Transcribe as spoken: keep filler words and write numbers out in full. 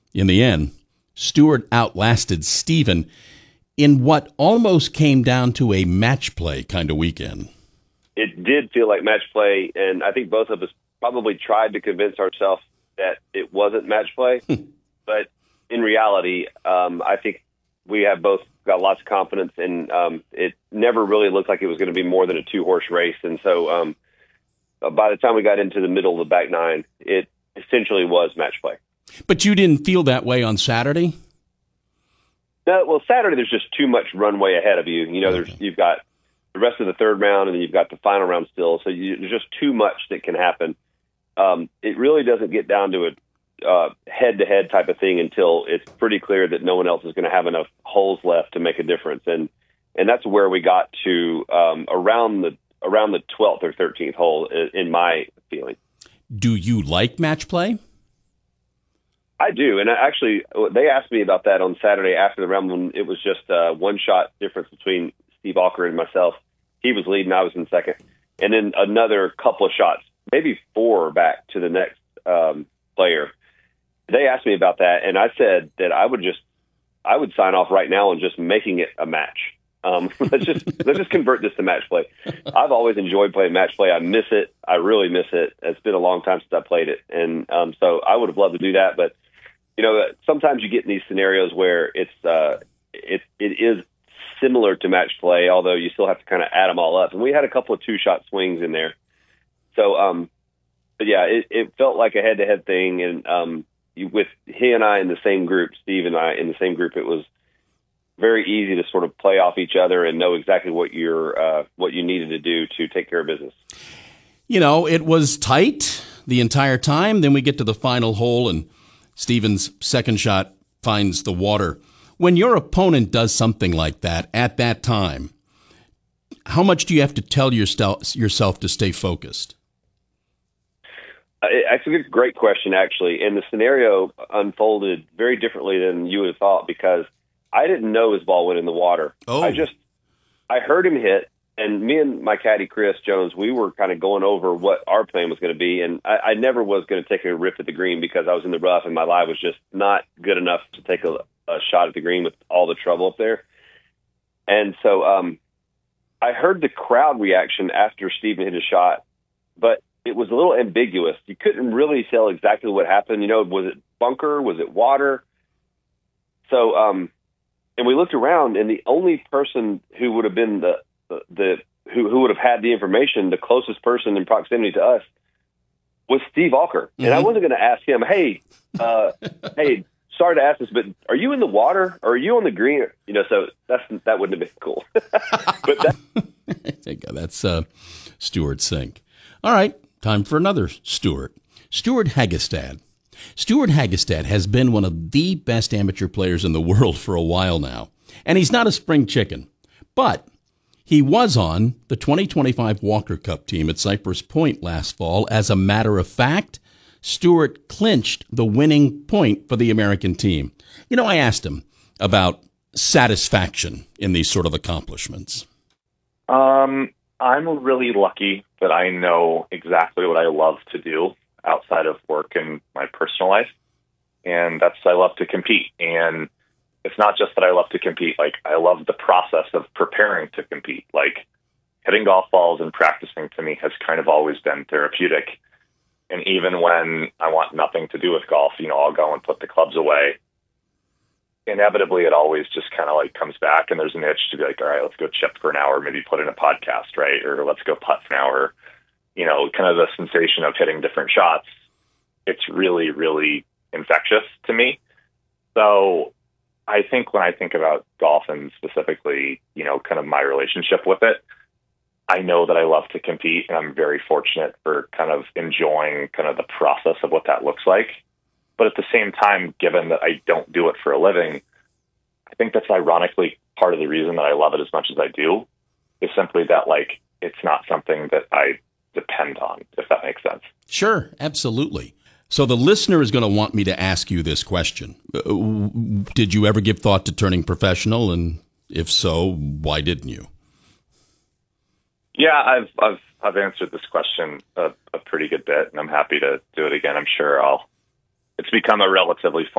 In the end, Stewart outlasted Steven in what almost came down to a match play kind of weekend. It did feel like match play, and I think both of us probably tried to convince ourselves that it wasn't match play. But in reality, um, I think we have both got lots of confidence, and um, it never really looked like it was going to be more than a two-horse race. And so um, by the time we got into the middle of the back nine, it essentially was match play. But you didn't feel that way on Saturday? No, well, Saturday there's just too much runway ahead of you. You know, Okay. there's you've got the rest of the third round, and then you've got the final round still. So you, there's just too much that can happen. Um, it really doesn't get down to a uh, head-to-head type of thing until it's pretty clear that no one else is going to have enough holes left to make a difference. And and that's where we got to um, around the around the twelfth or thirteenth hole, in, in my feeling. Do you like match play? I do, and I actually, they asked me about that on Saturday after the round when it was just a one-shot difference between Steve Alker and myself. He was leading, I was in second, and then another couple of shots, maybe four back to the next um, player. They asked me about that, and I said that I would just, I would sign off right now on just making it a match. Um, let's just let's just convert this to match play. I've always enjoyed playing match play. I miss it. I really miss it. It's been a long time since I played it, and um, so I would have loved to do that, but. You know, sometimes you get in these scenarios where it's uh, it it is similar to match play, although you still have to kind of add them all up. And we had a couple of two shot swings in there, so um, but yeah, it, it felt like a head to head thing. And um, you, with he and I in the same group, Steve and I in the same group, it was very easy to sort of play off each other and know exactly what you're uh, what you needed to do to take care of business. You know, it was tight the entire time. Then we get to the final hole, and Steven's second shot finds the water. When your opponent does something like that at that time, how much do you have to tell yourself yourself to stay focused? Uh, That's a good, great question, actually. And the scenario unfolded very differently than you would have thought because I didn't know his ball went in the water. Oh. I just, I heard him hit, and me and my caddy, Chris Jones, we were kind of going over what our plan was going to be. And I, I never was going to take a rip at the green because I was in the rough and my lie was just not good enough to take a, a shot at the green with all the trouble up there. And so um, I heard the crowd reaction after Steven hit a shot, but it was a little ambiguous. You couldn't really tell exactly what happened. You know, was it bunker? Was it water? So, um, and we looked around, and the only person who would have been the, the, the who, who would have had the information, the closest person in proximity to us, was Steve Alker. Mm-hmm. And I wasn't going to ask him, hey, uh, hey, sorry to ask this, but are you in the water or are you on the green? You know, so that's, that wouldn't have been cool. But that- that's uh, Stewart Cink. All right, time for another Stewart. Stuart Hagestad. Stuart Hagestad has been one of the best amateur players in the world for a while now. And he's not a spring chicken, but he was on the twenty twenty-five Walker Cup team at Cypress Point last fall. As a matter of fact, Stuart clinched the winning point for the American team. You know, I asked him about satisfaction in these sort of accomplishments. Um, I'm really lucky that I know exactly what I love to do outside of work and my personal life. And that's, I love to compete. And it's not just that I love to compete. Like, I love the process of preparing to compete. Like, hitting golf balls and practicing to me has kind of always been therapeutic. And even when I want nothing to do with golf, you know, I'll go and put the clubs away. Inevitably, it always just kind of like comes back, and there's an itch to be like, all right, let's go chip for an hour, maybe put in a podcast, right? Or let's go putt for an hour. You know, kind of the sensation of hitting different shots. It's really, really infectious to me. So I think when I think about golf and specifically, you know, kind of my relationship with it, I know that I love to compete, and I'm very fortunate for kind of enjoying kind of the process of what that looks like. But at the same time, given that I don't do it for a living, I think that's ironically part of the reason that I love it as much as I do, is simply that, like, it's not something that I depend on, if that makes sense. Sure, absolutely. So the listener is going to want me to ask you this question. Uh, did you ever give thought to turning professional? And if so, why didn't you? Yeah, I've I've I've answered this question a, a pretty good bit, and I'm happy to do it again. I'm sure I'll. It's become a relatively